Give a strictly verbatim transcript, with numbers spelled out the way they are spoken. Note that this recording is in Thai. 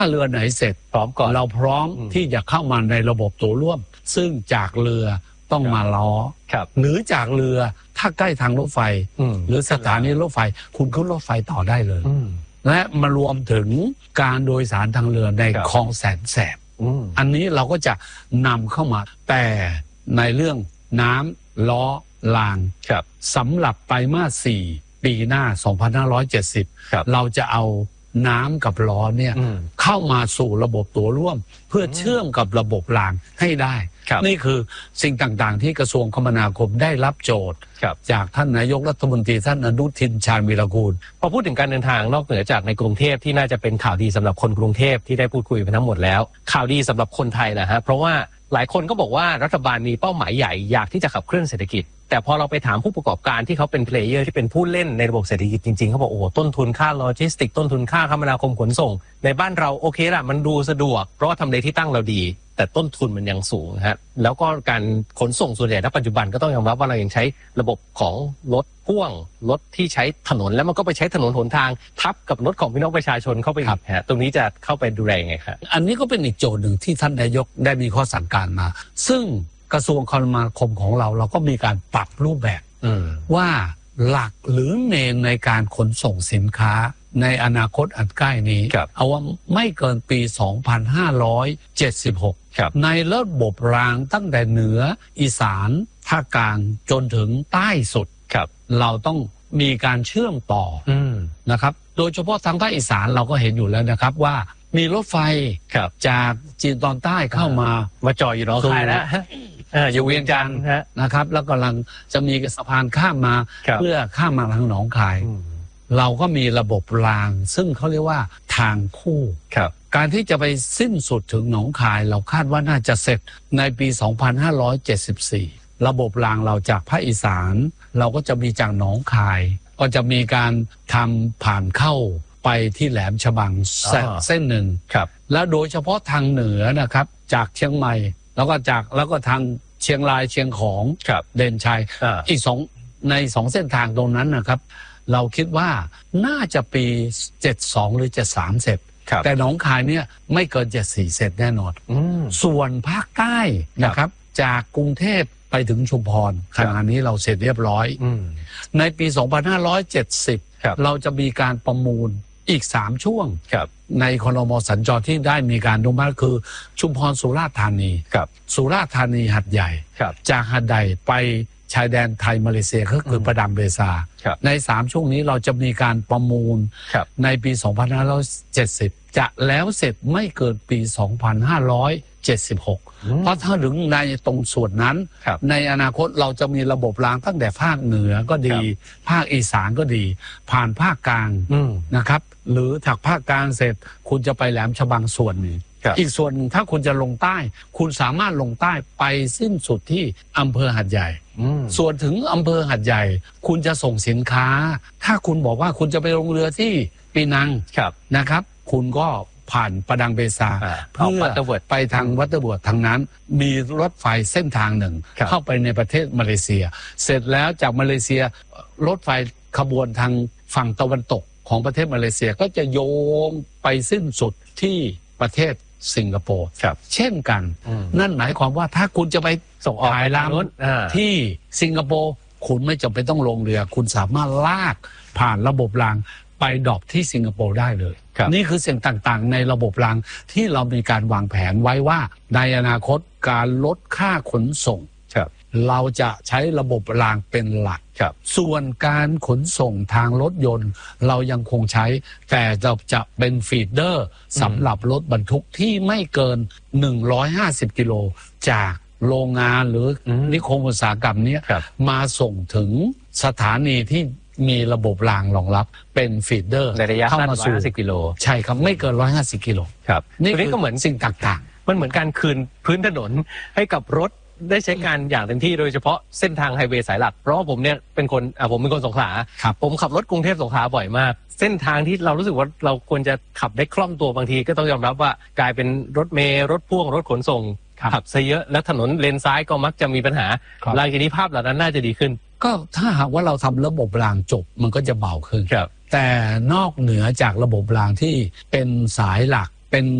ถ้าเรือไหนเสร็จพร้อมก่อนเราพร้อมที่จะเข้ามาในระบบตัวร่วมซึ่งจากเรือต้องมาล้อหรือจากเรือถ้าใกล้ทางรถไฟหรือสถานีรถไฟคุณขึ้นรถไฟต่อได้เลยและมารวมถึงการโดยสารทางเรือในคลองแสนแสบอันนี้เราก็จะนำเข้ามาแต่ในเรื่องน้ำล้อรางสำหรับไตรมาสสี่ปีหน้าสองพันห้าร้อยเจ็ดสิบเราจะเอาน้ำกับล้อเนี่ยเข้ามาสู่ระบบตัวร่วมเพื่อเชื่อมกับระบบรางให้ได้นี่คือสิ่งต่างๆที่กระทรวงคมนาคมได้รับโจทย์จากท่านนายกรัฐมนตรีท่านอนุทินชาญวีรกูลพอพูดถึงการเดินทางนอกเหนือจากในกรุงเทพที่น่าจะเป็นข่าวดีสำหรับคนกรุงเทพที่ได้พูดคุยไปทั้งหมดแล้วข่าวดีสำหรับคนไทยนะฮะเพราะว่าหลายคนก็บอกว่ารัฐบาลมีเป้าหมายใหญ่อยากที่จะขับเคลื่อนเศรษฐกิจแต่พอเราไปถามผู้ประกอบการที่เขาเป็นเพลเยอร์ที่เป็นผู้เล่นในระบบเศรษฐกิจจริงๆเขาบอกโอ้โหต้นทุนค่าโลจิสติกต้นทุนค่าคมนาคมขนส่งในบ้านเราโอเคละมันดูสะดวกเพราะว่าทำเลที่ตั้งเราดีแต่ต้นทุนมันยังสูงฮะแล้วก็การขนส่งส่วนใหญ่ณปัจจุบันก็ต้องยอมรับว่าเรายังใช้ระบบของรถพ่วงรถที่ใช้ถนนแล้วมันก็ไปใช้ถนนหนทางทับกับรถของพี่น้องประชาชนเข้าไปอีกฮะตรงนี้จะเข้าไปดูแลยังไงครับอันนี้ก็เป็นอีกโจทย์หนึ่งที่ท่านนายกได้มีข้อสั่งการมาซึ่งกระทรวงคมนาคมของเราเราก็มีการปรับรูปแบบว่าหลักหรือเมนในการขนส่งสินค้าในอนาคตอันใกล้นี้เอาว่าไม่เกินปีสองพันห้าร้อยเจ็ดสิบหกในระบบรางตั้งแต่เหนืออีสานภาคกลางจนถึงใต้สุดเราต้องมีการเชื่อมต่อนะครับโดยเฉพาะทางภาคอีสานเราก็เห็นอยู่แล้วนะครับว่ามีรถไฟจากจีนตอนใต้เข้ามามาจอดอยู่หนองคายแล้วอยู่เวียงจันทร์นะครับแล้วกำลังจะมีสะพานข้ามมาเพื่อข้ามมาทางหนองคายเราก็มีระบบรางซึ่งเขาเรียกว่าทางคู่การที่จะไปสิ้นสุดถึงหนองคายเราคาดว่าน่าจะเสร็จในปีสองพันห้าร้อยเจ็ดสิบสี่ระบบรางเราจากภาคอีสานเราก็จะมีจากหนองคายก็จะมีการทำผ่านเข้าไปที่แหลมฉบังเส้นหนึ่งแล้วโดยเฉพาะทางเหนือนะครับจากเชียงใหม่แล้วก็จากแล้วก็ทางเชียงรายเชียงของเด่นชัย อ, อีกสองในสองเส้นทางตรงนั้นนะครับเราคิดว่าน่าจะปีเจ็ดสิบสองหรือเจ็ดสิบสามเสร็จแต่หนองคายเนี่ยไม่เกินเจ็ดสิบสี่เสร็จแน่นอนส่วนภาคใต้นะครับจากกรุงเทพไปถึงชุมพรขณะนี้เราเสร็จเรียบร้อยในปีสองพันห้าร้อยเจ็ดสิบเราจะมีการประมูลอีกสามช่วงในครม.สัญจรที่ได้มีการอนุมัติคือชุมพรสุราษฎร์ธานีสุราษฎร์ธานีหัดใหญ่จากหัดใหญ่ไปชายแดนไทยมาเลเซียก็คือประดังเบซาในสามช่วงนี้เราจะมีการประมูลในปีสองพันห้าร้อยเจ็ดสิบจะแล้วเสร็จไม่เกินปีสองพันห้าร้อยเจ็ดสิบหกเพราะถ้าถึงในตรงส่วนนั้นในอนาคตเราจะมีระบบรางตั้งแต่ภาคเหนือก็ดีภาคอีสานก็ดีผ่านภาคกลางนะครับหรือจากภาคกลางเสร็จคุณจะไปแหลมฉบังส่วนหนึ่งอีกส่วนถ้าคุณจะลงใต้คุณสามารถลงใต้ไปสิ้นสุดที่อำเภอหัดใหญ่ส่วนถึงอำเภอหัดใหญ่คุณจะส่งสินค้าถ้าคุณบอกว่าคุณจะไปลงเรือที่ปีนังนะครับคุณก็ผ่านประดังเบซาเพื่อไปทางวัตเตอร์เวิร์ดทางนั้นมีรถไฟเส้นทางหนึ่งเข้าไปในประเทศมาเลเซียเสร็จแล้วจากมาเลเซียรถไฟขบวนทางฝั่งตะวันตกของประเทศมาเลเซียก็จะโยงไปสิ้นสุดที่ประเทศสิงคโปร์เช่นกันนั่นหมายความว่าถ้าคุณจะไปส่งออกขายล้ำที่สิงคโปร์คุณไม่จำเป็นต้องลงเรือคุณสามารถลากผ่านระบบรางไปดรอปที่สิงคโปร์ได้เลยนี่คือสิ่งต่างๆในระบบรางที่เรามีการวางแผนไว้ว่าในอนาคตการลดค่าขนส่งเราจะใช้ระบบรางเป็นหลักส่วนการขนส่งทางรถยนต์เรายังคงใช้แต่เราจะเป็นฟีดเดอร์สำหรับรถบรรทุกที่ไม่เกินหนึ่งร้อยห้าสิบกิโลจากโรงงานหรือนิคมอุตสาหกรรมนี้มาส่งถึงสถานีที่มีระบบรางรองรับเป็นฟีดเดอร์ในระยะเข้ามาสู่หนึ่งร้อยห้าสิบกิโลใช่ครับไม่เกินหนึ่งร้อยห้าสิบกิโลครับนี่ก็เหมือนสิ่งต่างๆมันเหมือนการคืนพื้นถนนให้กับรถได้ใช้การอย่างเต็มที่โดยเฉพาะเส้นทางไฮเวย์สายหลักเพราะว่าผมเนี่ยเป็นคนอ่าผมเป็นคนสงขลาผมขับรถกรุงเทพสงขลาบ่อยมากเส้นทางที่เรารู้สึกว่าเราควรจะขับได้คล่องตัวบางทีก็ต้องยอมรับว่ากลายเป็นรถเมล์รถพ่วงรถขนส่งขับซะเยอะแล้วถนนเลนซ้ายก็มักจะมีปัญหาหลังจากนี้ภาพเหล่านั้นน่าจะดีขึ้นก็ถ้าหากว่าเราทำระบบรางจบมันก็จะเบาขึ้นแต่นอกเหนือจากระบบรางที่เป็นสายหลักเป็น